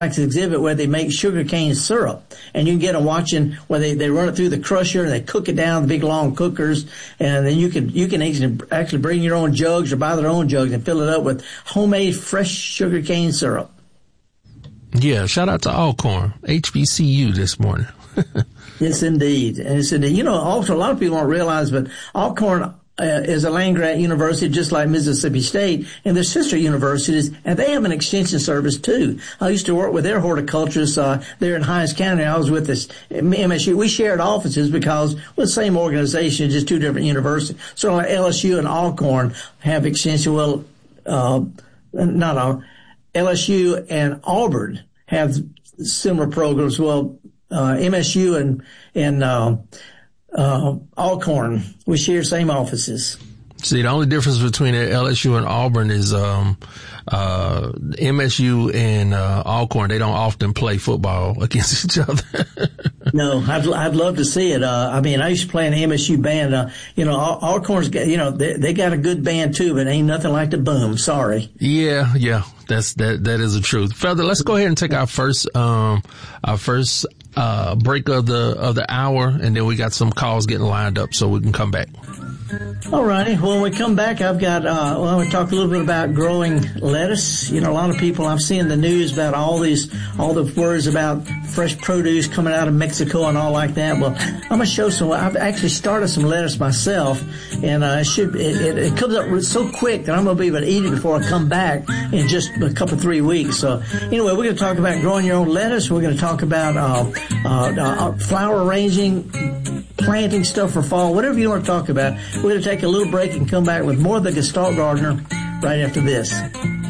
exhibit where they make sugarcane syrup, and you can get them watching where they run it through the crusher and they cook it down, the big long cookers, and then you can actually bring your own jugs or buy their own jugs and fill it up with homemade fresh sugarcane syrup. Yeah, shout out to Alcorn, HBCU this morning. Yes, indeed. You know, also a lot of people don't realize, but Alcorn is a land-grant university just like Mississippi State, and they're sister universities, and they have an extension service too. I used to work with their horticulturists there in Hinds County. I was with this MSU. We shared offices because we're the same organization, just two different universities. So like LSU and Alcorn have extension. Well, not all. LSU and Auburn have similar programs. Well, MSU and Alcorn, we share same offices. See, the only difference between LSU and Auburn is MSU and Alcorn, they don't often play football against each other. No, I'd love to see it. I mean, I used to play in the MSU band. You know, Alcorn's got, you know, they got a good band too, but ain't nothing like the Boom. Sorry. Yeah. That is the truth. Feather, let's go ahead and take our first break of the hour, and then we got some calls getting lined up so we can come back. All righty. Well, when we come back, I've got, I want to talk a little bit about growing lettuce. You know, a lot of people, I've seen the news about all the words about fresh produce coming out of Mexico and all like that. Well, I'm going to show I've actually started some lettuce myself, and it comes up so quick that I'm going to be able to eat it before I come back in just a couple, 3 weeks. So anyway, we're going to talk about growing your own lettuce. We're going to talk about, flower arranging, planting stuff for fall, whatever you want to talk about. We're going to take a little break and come back with more of the Gestalt Gardener right after this.